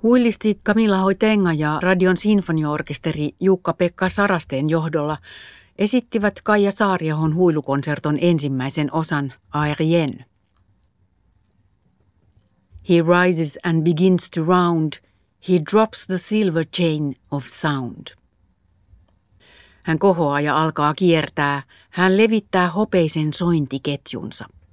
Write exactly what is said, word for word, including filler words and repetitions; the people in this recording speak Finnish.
Huilisti Camilla Hoitenga ja Radion sinfoniaorkesteri Jukka-Pekka Sarasteen johdolla esittivät Kaija Saariahon huilukonserton ensimmäisen osan Aérienne. He rises and begins to round, he drops the silver chain of sound. Hän kohoaa ja alkaa kiertää, hän levittää hopeisen sointiketjunsa.